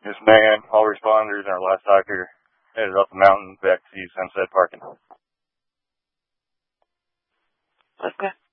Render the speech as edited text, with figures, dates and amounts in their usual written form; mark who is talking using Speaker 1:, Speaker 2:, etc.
Speaker 1: Yes, ma'am. All responders and our last doctor headed up the mountain back to Sunset Parking.
Speaker 2: Okay.